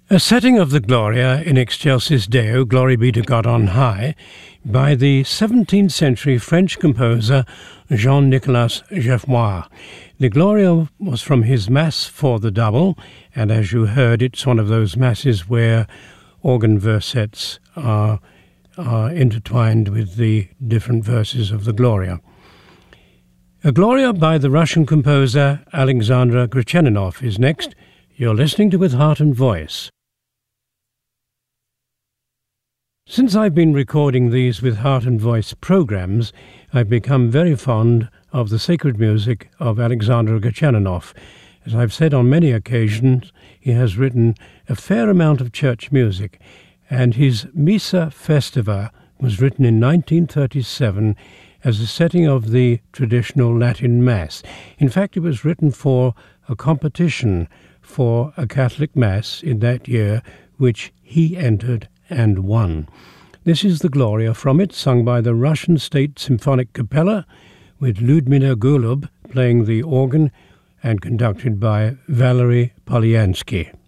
A setting of the Gloria in Excelsis Deo, Glory be to God on high, by the 17th century French composer Jean-Nicolas Jeoffois. The Gloria was from his Mass for the double, and as you heard, it's one of those masses where organ versets are intertwined with the different verses of the Gloria. A Gloria by the Russian composer Alexander Gretchaninov is next. You're listening to With Heart and Voice. Since I've been recording these With Heart and Voice programs, I've become very fond of the sacred music of Alexander Gretchaninov. As I've said on many occasions, he has written a fair amount of church music, and his Missa Festiva was written in 1937 as a setting of the traditional Latin Mass. In fact, it was written for a competition for a Catholic Mass in that year, which he entered and won. This is the Gloria from it, sung by the Russian State Symphonic Capella, with Lyudmila Golub playing the organ and conducted by Valery Polyansky.